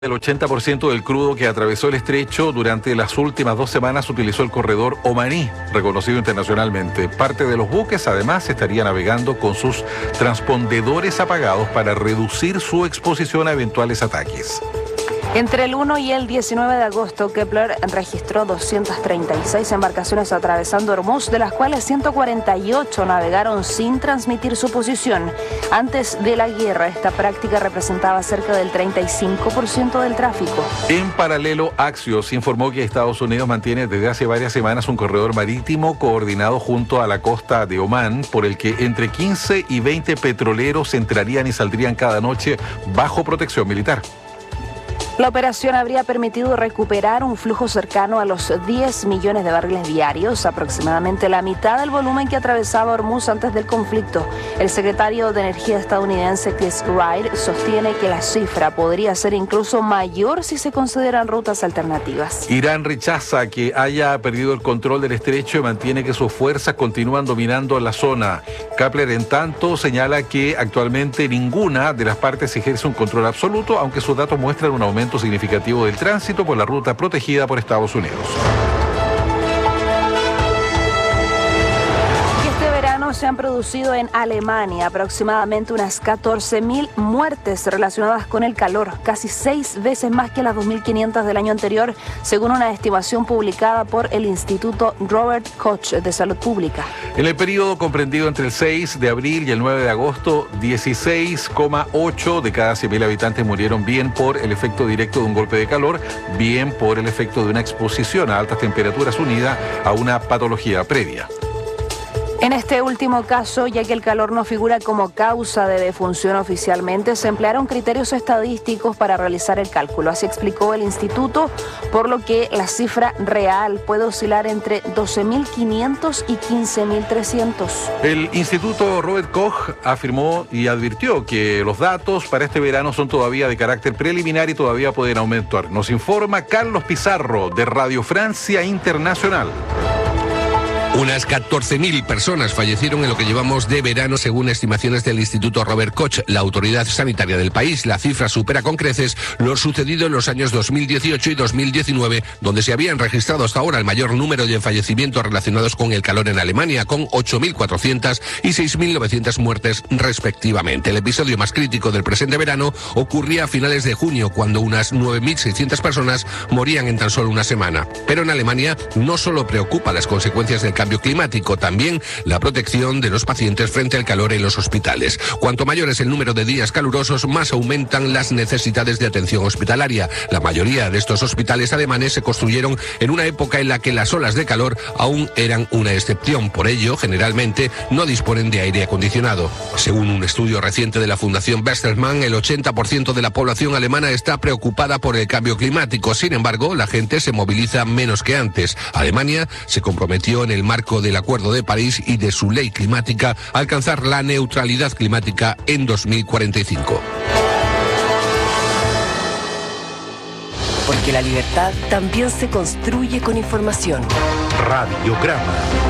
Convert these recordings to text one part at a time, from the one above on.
El 80% del crudo que atravesó el estrecho durante las últimas 2 semanas utilizó el corredor omaní, reconocido internacionalmente. Parte de los buques, además, estaría navegando con sus transpondedores apagados para reducir su exposición a eventuales ataques. Entre el 1 y el 19 de agosto, Kepler registró 236 embarcaciones atravesando Hormuz, de las cuales 148 navegaron sin transmitir su posición. Antes de la guerra, esta práctica representaba cerca del 35% del tráfico. En paralelo, Axios informó que Estados Unidos mantiene desde hace varias semanas un corredor marítimo coordinado junto a la costa de Omán, por el que entre 15 y 20 petroleros entrarían y saldrían cada noche bajo protección militar. La operación habría permitido recuperar un flujo cercano a los 10 millones de barriles diarios, aproximadamente la mitad del volumen que atravesaba Hormuz antes del conflicto. El secretario de Energía estadounidense, Chris Wright, sostiene que la cifra podría ser incluso mayor si se consideran rutas alternativas. Irán rechaza que haya perdido el control del estrecho y mantiene que sus fuerzas continúan dominando la zona. Kepler, en tanto, señala que actualmente ninguna de las partes ejerce un control absoluto, aunque sus datos muestran un aumento significativo del tránsito por la ruta protegida por Estados Unidos. Se han producido en Alemania aproximadamente unas 14.000 muertes relacionadas con el calor, casi 6 veces más que las 2.500 del año anterior, según una estimación publicada por el Instituto Robert Koch de Salud Pública. En el periodo comprendido entre el 6 de abril y el 9 de agosto, 16,8 de cada 100.000 habitantes murieron bien por el efecto directo de un golpe de calor, bien por el efecto de una exposición a altas temperaturas unida a una patología previa. En este último caso, ya que el calor no figura como causa de defunción oficialmente, se emplearon criterios estadísticos para realizar el cálculo. Así explicó el instituto, por lo que la cifra real puede oscilar entre 12.500 y 15.300. El Instituto Robert Koch afirmó y advirtió que los datos para este verano son todavía de carácter preliminar y todavía pueden aumentar. Nos informa Carlos Pizarro de Radio Francia Internacional. Unas 14.000 personas fallecieron en lo que llevamos de verano, según estimaciones del Instituto Robert Koch, la autoridad sanitaria del país. La cifra supera con creces lo sucedido en los años 2018 y 2019, donde se habían registrado hasta ahora el mayor número de fallecimientos relacionados con el calor en Alemania, con 8.400 y 6.900 muertes respectivamente. El episodio más crítico del presente verano ocurría a finales de junio, cuando unas 9.600 personas morían en tan solo una semana. Pero en Alemania no solo preocupa las consecuencias del cambio climático, también la protección de los pacientes frente al calor en los hospitales. Cuanto mayor es el número de días calurosos, más aumentan las necesidades de atención hospitalaria. La mayoría de estos hospitales alemanes se construyeron en una época en la que las olas de calor aún eran una excepción. Por ello, generalmente no disponen de aire acondicionado. Según un estudio reciente de la Fundación Westermann, el 80% de la población alemana está preocupada por el cambio climático. Sin embargo, la gente se moviliza menos que antes. Alemania se comprometió en el marco del Acuerdo de París y de su ley climática a alcanzar la neutralidad climática en 2045. Porque la libertad también se construye con información. Radiograma.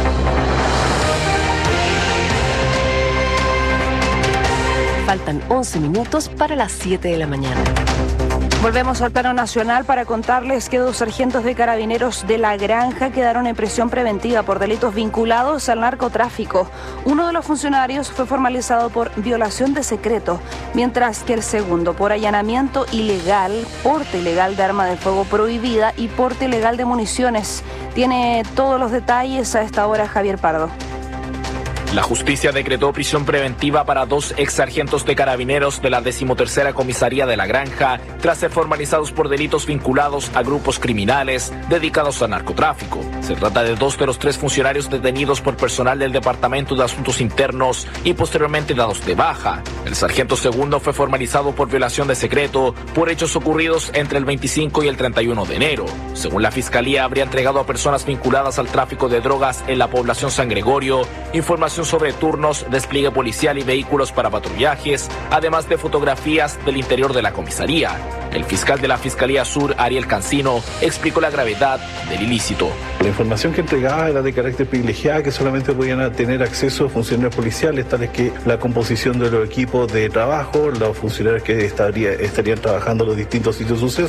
Faltan 11 minutos para las 7 de la mañana. Volvemos al plano nacional para contarles que 2 sargentos de carabineros de La Granja quedaron en prisión preventiva por delitos vinculados al narcotráfico. Uno de los funcionarios fue formalizado por violación de secreto, mientras que el segundo por allanamiento ilegal, porte ilegal de arma de fuego prohibida y porte ilegal de municiones. Tiene todos los detalles a esta hora Javier Pardo. La justicia decretó prisión preventiva para 2 exsargentos de carabineros de la 13ª Comisaría de La Granja tras ser formalizados por delitos vinculados a grupos criminales dedicados al narcotráfico. Se trata de 2 de los 3 funcionarios detenidos por personal del Departamento de Asuntos Internos y posteriormente dados de baja. El sargento segundo fue formalizado por violación de secreto por hechos ocurridos entre el 25 y el 31 de enero. Según la Fiscalía, habría entregado a personas vinculadas al tráfico de drogas en la población San Gregorio información información sobre turnos, despliegue policial y vehículos para patrullajes, además de fotografías del interior de la comisaría. El fiscal de la Fiscalía Sur, Ariel Cancino, explicó la gravedad del ilícito. La información que entregaba era de carácter privilegiado, que solamente podían tener acceso funcionarios policiales, tales que la composición de los equipos de trabajo, los funcionarios que estarían trabajando en los distintos sitios de suceso.